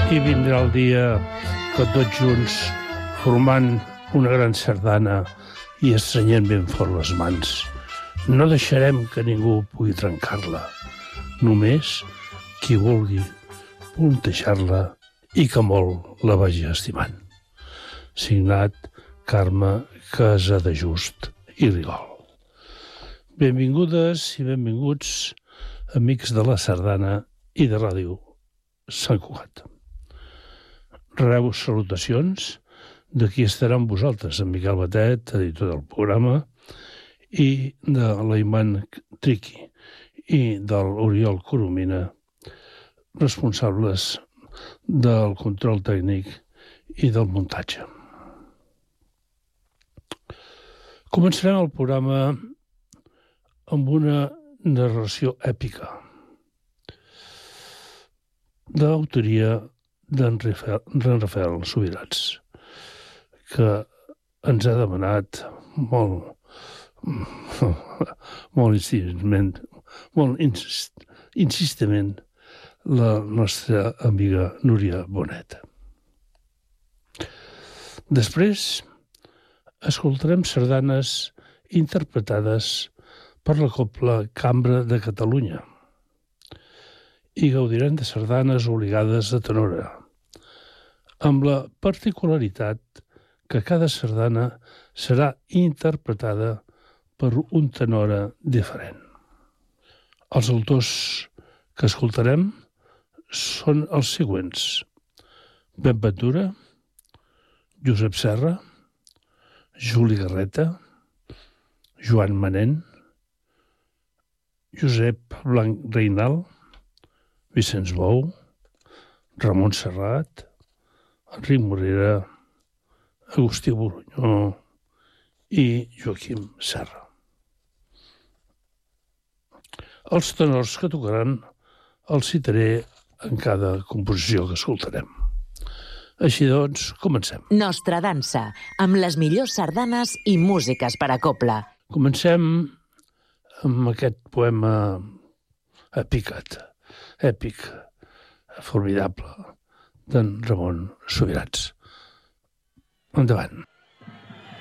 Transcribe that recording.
I vindrà el dia que tots junts, formant una gran sardana i estrenyent ben fort les mans, no deixarem que ningú pugui trencar-la. Només qui vulgui puntejar-la i que molt la vagi estimant. Signat Carme Casadejust i Rigol. Benvingudes i benvinguts, amics de la sardana i de ràdio Sant Cugat. Rebeu salutacions de qui estarà amb vosaltres, en Miquel Batet, editor del programa, i de l'Aiman Triqui i de l'Oriol Coromina, responsables del control tècnic i del muntatge. Començarem el programa amb una narració èpica d'autoria d'en Rafael Subirats, que ens ha demanat molt insistament la nostra amiga Núria Bonet. Després escoltarem sardanes interpretades per la Cobla Cambra de Catalunya i gaudirem de sardanes obligades de tenora, amb la particularitat que cada sardana serà interpretada per un tenora diferent. Els autors que escoltarem són els següents: Pep Ventura, Josep Serra, Juli Garreta, Joan Manent, Josep Blanc Reinal, Vicenç Bou, Ramon Serrat, Enric Morera, Agustí Borunyó i Joaquim Serra. Els tenors que tocaran els citaré en cada composició que escoltarem. Així doncs, comencem. Nostra dansa, amb les millors sardanes i músiques per a cobla. Comencem amb aquest poema èpic, formidable, d'en Ramon Subirats. Endavant.